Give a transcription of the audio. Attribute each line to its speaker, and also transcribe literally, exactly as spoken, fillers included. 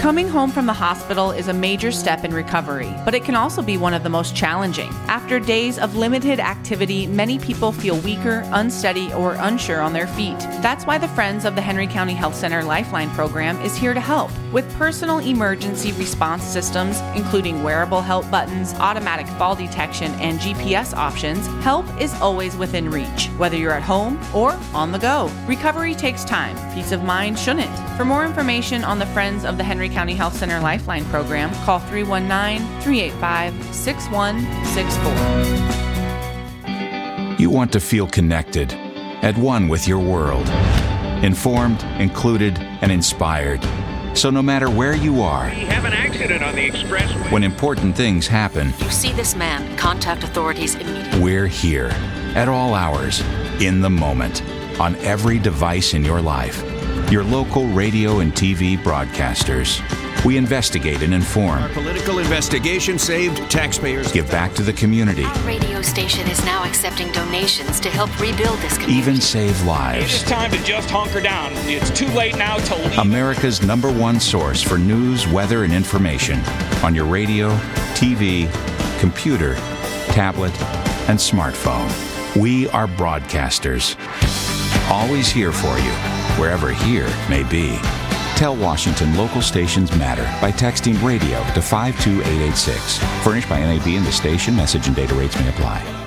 Speaker 1: Coming home from the hospital is a major step in recovery, but it can also be one of the most challenging. After days of limited activity, many people feel weaker, unsteady, or unsure on their feet. That's why the Friends of the Henry County Health Center Lifeline program is here to help. With personal emergency response systems, including wearable help buttons, automatic fall detection, and G P S options, help is always within reach, whether you're at home or on the go. Recovery takes time. Peace of mind shouldn't. For more information on the Friends of the Henry County Health Center Lifeline program, call three one nine, three eight five, six one six four.
Speaker 2: You want to feel connected, at one with your world, informed, included, and inspired. So no matter where you are,
Speaker 3: We have an accident on the expressway.
Speaker 2: when important things happen,
Speaker 4: You see this man, contact authorities immediately.
Speaker 2: we're here, at all hours, in the moment, on every device in your life. Your local radio and T V broadcasters. We investigate and inform,
Speaker 5: Our political investigation saved taxpayers.
Speaker 2: give back to the community,
Speaker 4: Our radio station is now accepting donations to help rebuild this community.
Speaker 2: even save
Speaker 3: It is
Speaker 2: lives.
Speaker 3: time to just hunker down. It's too late now to leave.
Speaker 2: America's number one source for news, weather, and information on your radio, T V, computer, tablet, and smartphone. We are broadcasters. Always here for you, wherever here may be. Tell Washington local stations matter by texting radio to five two eight eight six. Furnished by N A B and the station. Message and data rates may apply.